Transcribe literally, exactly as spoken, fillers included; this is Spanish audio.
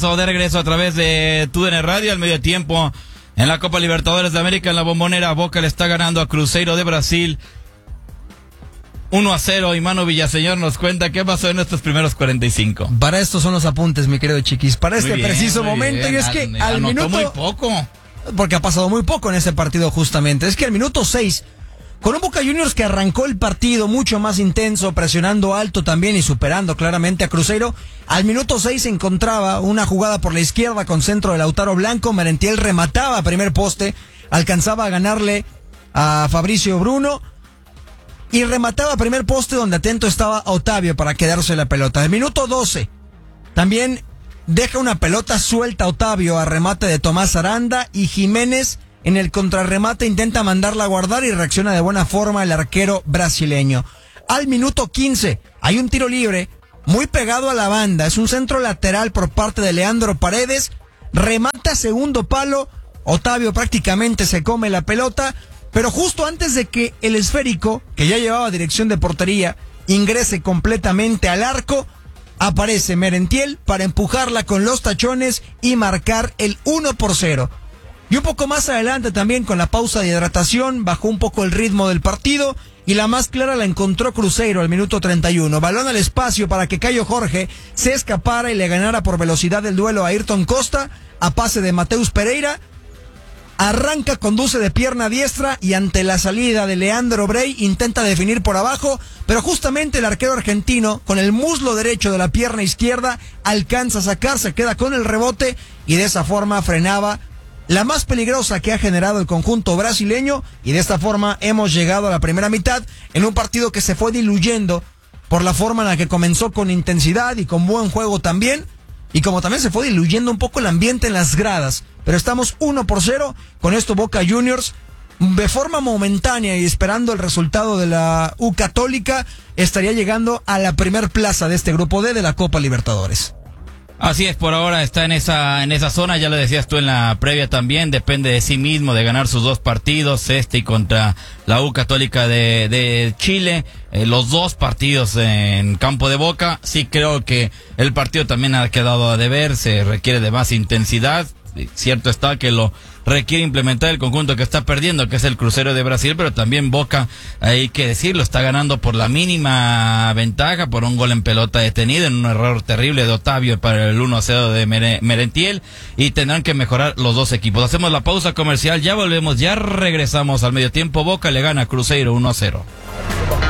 De regreso a través de T U D N Radio al medio tiempo en la Copa Libertadores de América en la Bombonera. Boca le está ganando a Cruzeiro de Brasil uno a cero y Manu Villaseñor nos cuenta qué pasó en estos primeros cuarenta y cinco. Para estos son los apuntes, mi querido Chiquis, para este bien, preciso momento. Bien. Y es que An- al minuto... muy poco. Porque ha pasado muy poco en ese partido justamente. Es que al minuto seis, con un Boca Juniors que arrancó el partido mucho más intenso, presionando alto también y superando claramente a Cruzeiro, al minuto seis se encontraba una jugada por la izquierda con centro de Lautaro Blanco. Merentiel remataba a primer poste, alcanzaba a ganarle a Fabricio Bruno y remataba a primer poste donde atento estaba Otavio para quedarse la pelota. Al minuto doce también deja una pelota suelta Otavio a remate de Tomás Aranda, y Jiménez en el contrarremate intenta mandarla a guardar y reacciona de buena forma el arquero brasileño. Al minuto quince hay un tiro libre muy pegado a la banda, es un centro lateral por parte de Leandro Paredes, remata segundo palo, Otavio prácticamente se come la pelota, pero justo antes de que el esférico, que ya llevaba dirección de portería, ingrese completamente al arco, aparece Merentiel para empujarla con los tachones y marcar el uno por cero. Y un poco más adelante también, con la pausa de hidratación, bajó un poco el ritmo del partido y la más clara la encontró Cruzeiro al minuto treinta y uno. Balón al espacio para que Caio Jorge se escapara y le ganara por velocidad el duelo a Ayrton Costa, a pase de Mateus Pereira. Arranca, conduce de pierna diestra y ante la salida de Leandro Brey intenta definir por abajo, pero justamente el arquero argentino con el muslo derecho de la pierna izquierda alcanza a sacar, se queda con el rebote y de esa forma frenaba la más peligrosa que ha generado el conjunto brasileño, y de esta forma hemos llegado a la primera mitad en un partido que se fue diluyendo por la forma en la que comenzó con intensidad y con buen juego también, y como también se fue diluyendo un poco el ambiente en las gradas. Pero estamos uno por cero, con esto Boca Juniors, de forma momentánea y esperando el resultado de la U Católica, estaría llegando a la primer plaza de este grupo D de la Copa Libertadores. Así es, por ahora está en esa en esa zona, ya lo decías tú en la previa también, depende de sí mismo, de ganar sus dos partidos, este y contra la U Católica de, de Chile, eh, los dos partidos en campo de Boca. Sí creo que el partido también ha quedado a deber, se requiere de más intensidad. Cierto está que lo requiere implementar el conjunto que está perdiendo, que es el Cruzeiro de Brasil, pero también Boca, hay que decirlo, está ganando por la mínima ventaja, por un gol en pelota detenido, en un error terrible de Otavio para el uno a cero de Merentiel, y tendrán que mejorar los dos equipos. Hacemos la pausa comercial, ya volvemos, ya regresamos al medio tiempo. Boca le gana a Cruzeiro uno a cero.